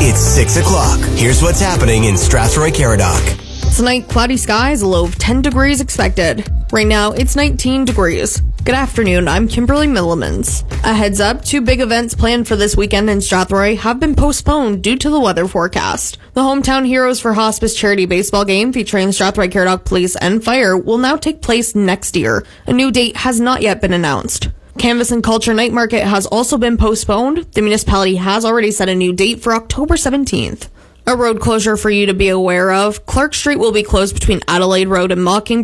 It's 6 o'clock. Here's what's happening in Strathroy-Caradoc. Tonight, cloudy skies, a low of 10 degrees expected. Right now, it's 19 degrees. Good afternoon, I'm Kimberly Millimans. A heads up, 2 big events planned for this weekend in Strathroy have been postponed due to the weather forecast. The Hometown Heroes for Hospice charity baseball game featuring Strathroy-Caradoc Police and Fire will now take place next year. A new date has not yet been announced. Canvas and Culture Night Market has also been postponed. The municipality has already set a new date for October 17th. A road closure for you to be aware of. Clark Street will be closed between Adelaide Road and Mockingbird